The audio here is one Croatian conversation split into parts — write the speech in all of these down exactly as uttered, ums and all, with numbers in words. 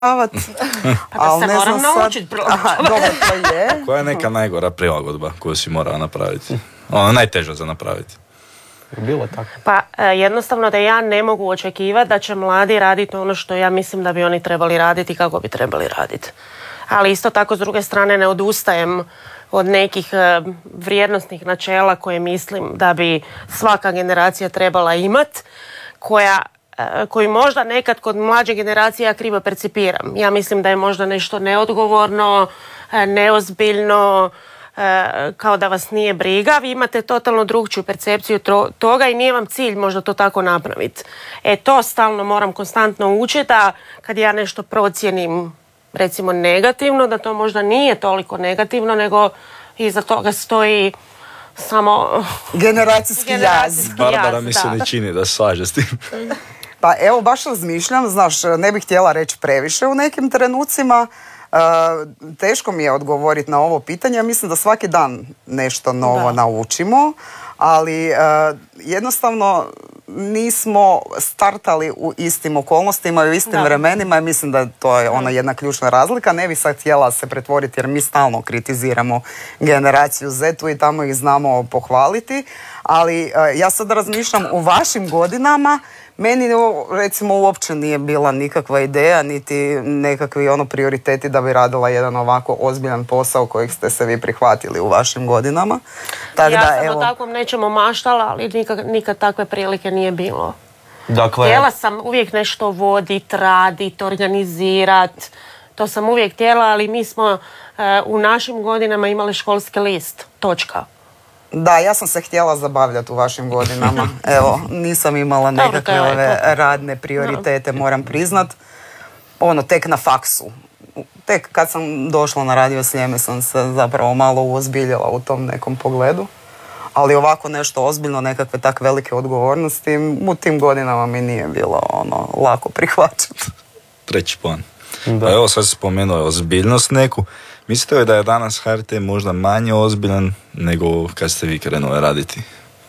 Pa da se moram naučiti prilagođavati. Dobro, to je. Koja je neka najgora prilagodba koju si morala napraviti? Ona najteža za napraviti. Bilo tako. Pa jednostavno da ja ne mogu očekivati da će mladi raditi ono što ja mislim da bi oni trebali raditi i kako bi trebali raditi. Ali isto tako s druge strane ne odustajem od nekih vrijednosnih načela koje mislim da bi svaka generacija trebala imati, koja koji možda nekad kod mlađe generacije ja krivo percipiram. Ja mislim da je možda nešto neodgovorno, neozbiljno, kao da vas nije briga. Vi imate totalno drugčiju percepciju toga i nije vam cilj možda to tako napraviti. E to stalno moram konstantno učiti, a kad ja nešto procijenim recimo negativno, da to možda nije toliko negativno, nego iza toga stoji samo generacijski jaz. Barbara mi se ne čini da slaže s tim. Pa evo, baš razmišljam, znaš, ne bih htjela reći previše u nekim trenucima. Uh, teško mi je odgovoriti na ovo pitanje. Mislim da svaki dan nešto novo da. naučimo, ali uh, jednostavno nismo startali u istim okolnostima i u istim da. vremenima i mislim da to je ona jedna ključna razlika. Ne bi sad htjela se pretvoriti jer mi stalno kritiziramo generaciju Z-u i tamo ih znamo pohvaliti, ali uh, ja sad razmišljam u vašim godinama. Meni recimo uopće nije bila nikakva ideja niti nekakvi ono prioriteti da bi radila jedan ovako ozbiljan posao kojeg ste se vi prihvatili u vašim godinama. Tak ja da, sam evo... o takvom nečemu maštala, ali nikad, nikad takve prilike nije bilo. Dakle... Htjela sam uvijek nešto vodit, radit, organizirat. To sam uvijek htjela, ali mi smo uh, u našim godinama imali školski list. Točka. Da, ja sam se htjela zabavljati u vašim godinama. Evo, nisam imala nekakve ove radne prioritete, moram priznat. Ono, tek na faksu. Tek kad sam došla na Radio Sljeme sam se zapravo malo uozbiljila u tom nekom pogledu. Ali ovako nešto ozbiljno, nekakve tak velike odgovornosti, u tim godinama mi nije bilo ono lako prihvaćati. Treći plan. Da. Pa evo, sad se spomenuo ozbiljnost neku. Mislite li da je danas H R T možda manje ozbiljan nego kad ste vi krenuli raditi?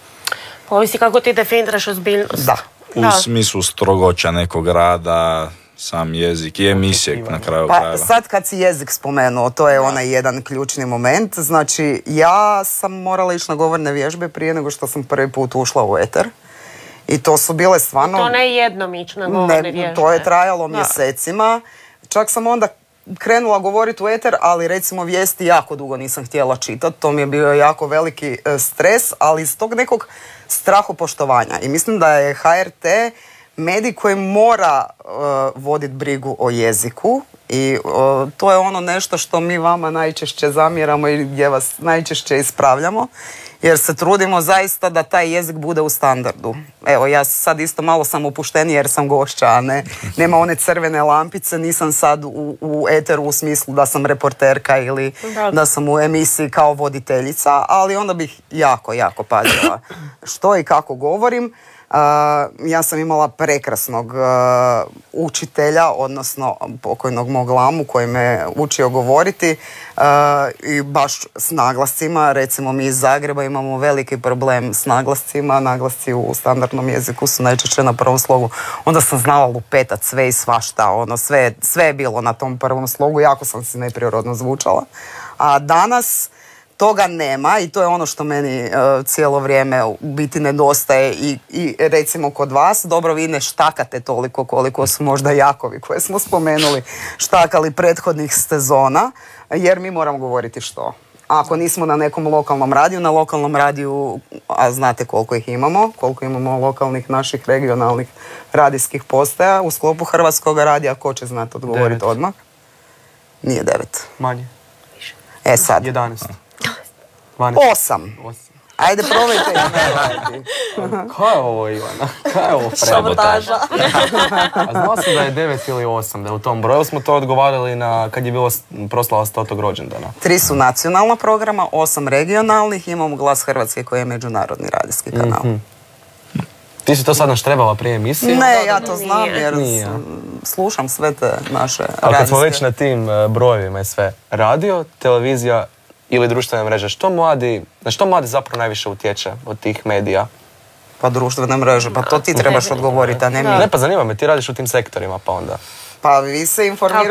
Ovisi kako ti definiraš ozbiljnost. Da. U da. smislu strogoća nekog rada, sam jezik i emisije na kraju pa, krajeva. Sad kad si jezik spomenuo, to je onaj jedan ključni moment. Znači, ja sam morala ići na govorne vježbe prije nego što sam prvi put ušla u eter. I to su bile stvarno... To ne jednom ići na govorne vježbe. Ne, to je trajalo da. mjesecima. Čak sam onda krenula govoriti u eter, ali recimo vijesti jako dugo nisam htjela čitati. To mi je bio jako veliki stres, ali iz tog nekog strahopoštovanja. I mislim da je H R T medij koji mora uh, voditi brigu o jeziku i uh, to je ono nešto što mi vama najčešće zamjeramo i gdje vas najčešće ispravljamo, jer se trudimo zaista da taj jezik bude u standardu. Evo, ja sad isto malo sam opuštenija jer sam gošća, a ne, nema one crvene lampice, nisam sad u, u eteru u smislu da sam reporterka ili da. da sam u emisiji kao voditeljica, ali onda bih jako, jako pazila što i kako govorim. Uh, ja sam imala prekrasnog uh, učitelja, odnosno pokojnog mog lamu koji me učio govoriti uh, i baš s naglascima. Recimo mi iz Zagreba imamo veliki problem s naglascima. Naglasci u standardnom jeziku su najčešće na prvom slogu. Onda sam znala lupetat sve i svašta. Ono, sve, sve je bilo na tom prvom slogu. Jako sam si neprirodno zvučala. A danas toga nema i to je ono što meni uh, cijelo vrijeme u biti nedostaje i, i recimo kod vas, dobro vi ne štakate toliko koliko su možda Jakovi koje smo spomenuli štakali prethodnih sezona, jer mi moramo govoriti što. Ako nismo na nekom lokalnom radiju, na lokalnom radiju, a znate koliko ih imamo, koliko imamo lokalnih naših regionalnih radijskih postaja u sklopu Hrvatskog radija, ko će znati odgovoriti odmah? Nije devet. Manje. E sad. jedanaest. Osam. Ajde, probajte i ne raditi. Kaj je ovo, Ivana? Kaj je ovo? Sabotaža. A znao sam da je devet ili osam, da je u tom broju smo to odgovarali na kad je bilo proslava stotog rođendana. Tri su nacionalna programa, osam regionalnih, imamo Glas Hrvatske koji je međunarodni radijski kanal. Mm-hmm. Ti si to sad naštrebala prije emisije? Ne, ja to znam jer Nije. slušam sve te naše radijske. Ali kad smo već na tim brojevima i sve, radio, televizija ili društvene mreže, što mladi, na što mladi zapravo najviše utječe od tih medija? Pa društvene mreže, pa to ti trebaš odgovoriti, a ne mi. Ne, pa zanima me, ti radiš u tim sektorima, pa onda. Pa vi se informirate